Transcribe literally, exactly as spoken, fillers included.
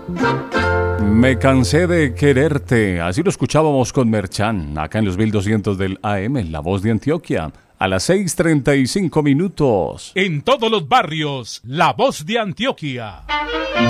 Me cansé de quererte. Así lo escuchábamos con Merchan, acá en los mil doscientos del A M, La Voz de Antioquia. A las seis treinta y cinco minutos. En todos los barrios, La Voz de Antioquia.